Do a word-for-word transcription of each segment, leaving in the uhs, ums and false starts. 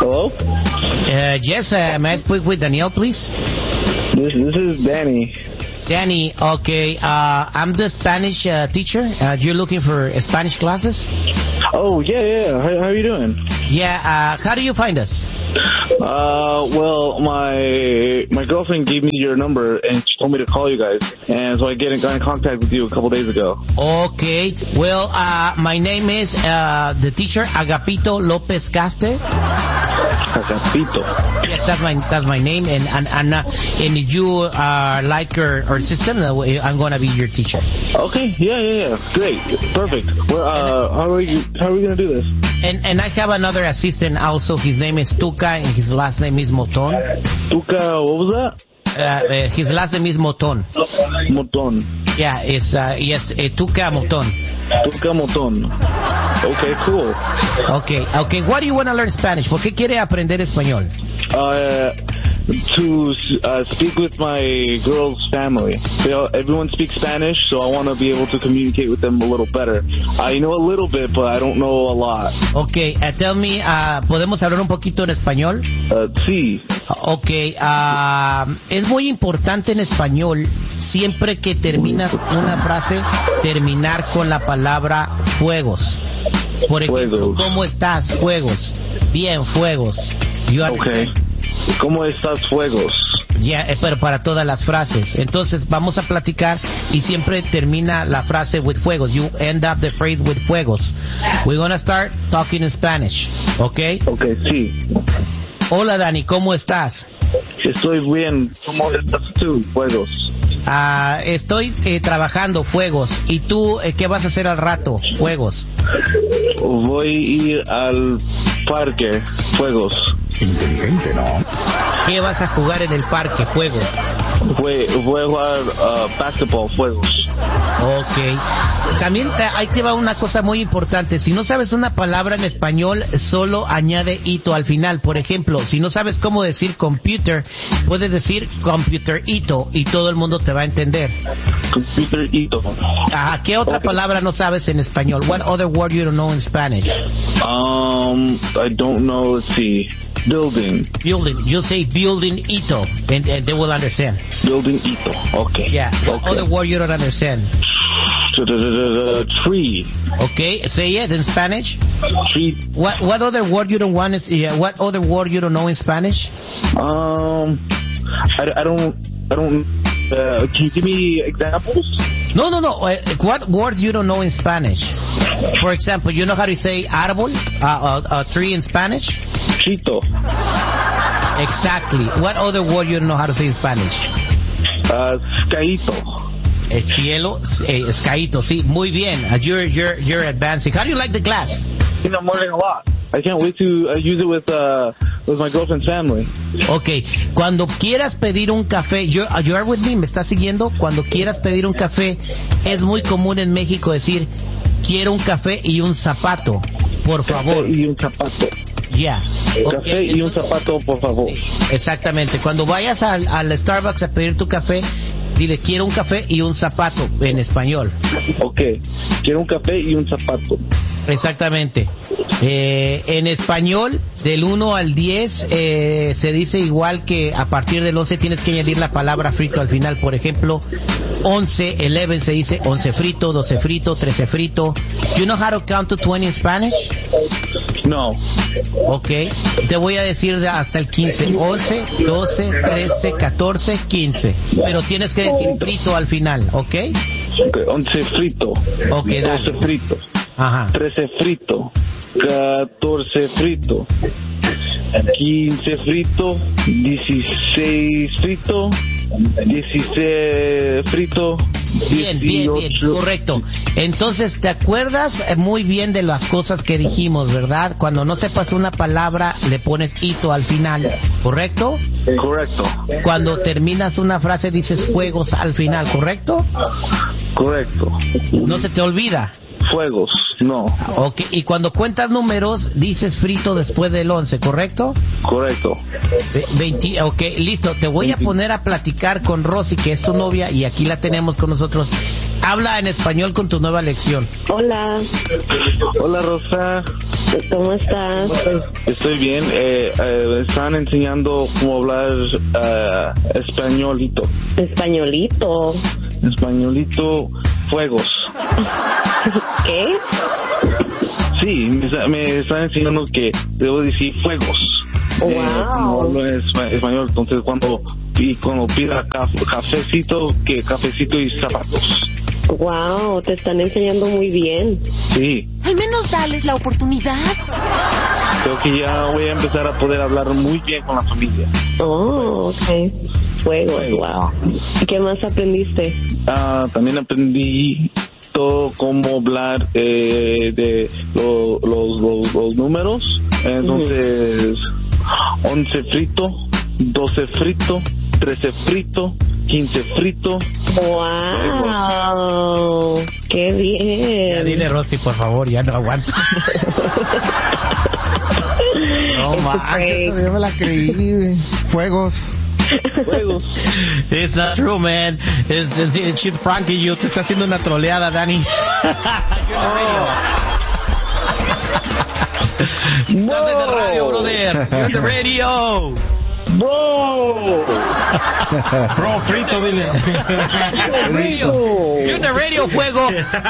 Hello? Uh, yes, uh, may I speak with Daniel, please? This, this is Danny. Danny, okay, uh, I'm the Spanish uh, teacher. Uh, you're looking for uh, Spanish classes? Oh, yeah, yeah. How, how are you doing? Yeah, uh, how do you find us? Uh, well, my my girlfriend gave me your number, and she told me to call you guys. And so I get in, got in contact with you a couple days ago. Okay, well, uh, my name is uh, the teacher, Agapito Lopez Caste. Agapito. Yes, that's my that's my name, and and and, uh, and if you uh, like our, our system, uh, I'm gonna be your teacher. Okay, yeah, yeah, yeah, great, perfect. Well, uh, how are you? How are we gonna do this? And and I have another assistant also. His name is Tuca, and his last name is Moton. Tuca, what was that? Uh, uh, his last name is Moton. Moton. Yeah, it's uh, yes, uh, Tuca Moton. Tuca Moton. Okay, cool. Okay, okay. Why do you want to learn Spanish? ¿Por qué quiere aprender español? Uh, to uh, speak with my girl's family. They all, everyone speaks Spanish, so I want to be able to communicate with them a little better. I know a little bit, but I don't know a lot. Okay, uh, tell me, uh, ¿podemos hablar un poquito en español? Uh, sí. Okay, uh, es muy importante en español, siempre que terminas una frase, terminar con la palabra fuegos. Por ejemplo, Fuegos. ¿cómo estás? Fuegos. Bien, fuegos. You Okay. ¿Cómo estás, fuegos? Ya, yeah, pero para todas las frases. Entonces vamos a platicar y siempre termina la frase with fuegos. You end up the phrase with fuegos. We're gonna start talking in Spanish, okay? Okay, sí. Hola Dani, ¿cómo estás? Estoy bien. ¿Cómo estás tú, fuegos? Ah, estoy eh, trabajando, fuegos. ¿Y tú eh, qué vas a hacer al rato, fuegos? Voy a ir al parque, fuegos. Inteligente, ¿no? ¿Qué vas a jugar en el parque, fuegos? Voy, voy a jugar uh, basketball, fuegos. Ok. También te, ahí te va una cosa muy importante. Si no sabes una palabra en español, solo añade ito al final. Por ejemplo, si no sabes cómo decir computer, puedes decir computer ito y todo el mundo te va a entender. Computer ito. Ajá, ¿qué otra Okay. palabra no sabes en español? What other word you don't know in Spanish? Um, I don't know, let's see. Building. Building. You say building ito, and, and they will understand. Building ito. Okay. Yeah. What Okay. other word you don't understand? Tree. Okay. Say it in Spanish. Tree. What what other word you don't want is yeah, what other word you don't know in Spanish? Um, I, I don't, I don't, uh, can you give me examples? No, no, no. Uh, what words you don't know in Spanish? For example, you know how to say árbol, uh, uh, uh, tree in Spanish? Chito. Exactly. What other word you don't know how to say in Spanish? Uh, Skyito. El cielo, eh, escaíto, sí, muy bien. Uh, you're, you're, you're advancing. How do you like the class? You know, I'm learning a lot. I can't wait to uh, use it with, uh, with my girlfriend's family. Okay, cuando quieras pedir un café, you, you are with me, ¿me estás siguiendo? Cuando quieras pedir un café, es muy común en México decir, quiero un café y un zapato, por favor. Café y un zapato. Ya. Yeah. Café Okay, y un entonces, zapato, por favor. sí, exactamente. Cuando vayas al, al Starbucks a pedir tu café, dile, quiero un café y un zapato, en español. Okay. Quiero un café y un zapato. Exactamente. Eh, en español, del uno al diez, eh, se dice igual que a partir del once tienes que añadir la palabra frito al final. Por ejemplo, once, eleven se dice once frito, doce frito, trece frito. You know how to count to twenty in Spanish? No. Okay. Te voy a decir de hasta el quince. once, doce, trece, catorce, quince. Pero tienes que decir frito al final, ¿ok? Okay. once frito. Okay, doce dale. frito. Ajá. trece frito. catorce frito. quince frito. dieciséis frito. dieciséis frito. Bien, bien, bien, correcto. Entonces, ¿te acuerdas muy bien de las cosas que dijimos, verdad? Cuando no sepas una palabra, le pones ito al final, ¿correcto? Correcto. Cuando terminas una frase, dices fuegos al final, ¿correcto? Correcto. No se te olvida. Fuegos, no. Ok, y cuando cuentas números, dices frito después del once, ¿correcto? Correcto. veinte, ok, listo. Te voy a poner a platicar con Rosy, que es tu novia, y aquí la tenemos con nosotros. habla en español con tu nueva lección. Hola. Hola, Rosa. ¿Cómo estás? Estoy bien. Eh, eh, están enseñando cómo hablar uh, españolito. Españolito. Españolito, fuegos. ¿Qué? Sí, me, me están enseñando que debo decir fuegos. Wow. Eh, no hablo en español, entonces cuando, y cuando pida caf- cafecito, que cafecito y zapatos. Wow, te están enseñando muy bien. Sí. Al menos dales la oportunidad. Creo que ya voy a empezar a poder hablar muy bien con la familia. Oh, ok. Fuegos, wow. ¿Y qué más aprendiste? Ah, también aprendí todo cómo hablar eh, de lo, los, los, los números. Entonces, uh-huh. once frito, doce frito, trece frito, quince frito. ¡Wow! ¡Qué bien! Ya dile, Rosy, por favor, ya no aguanto. No manches, yo me la creí. Fuegos. Fuegos. It's not true, man. It's, it's, she's pranking you. Te está haciendo una troleada, Danny. Estás en el radio, brother. You're in the radio. Bro. Bro, frito, dile. Radio. You're in the radio, fuego.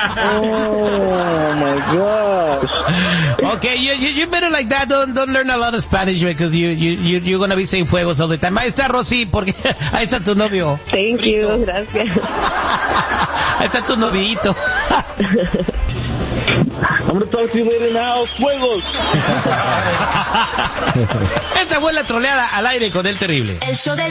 Oh my gosh. Okay, you, you you better like that. Don't don't learn a lot of Spanish because you you you you're gonna be saying fuegos all the time. Ahí está Rosy, porque ahí está tu novio. Thank frito. you, gracias. Ahí está tu novito. I'm gonna talk to you later now. Fuegos. Esta fue la troleada al aire con el terrible. El show del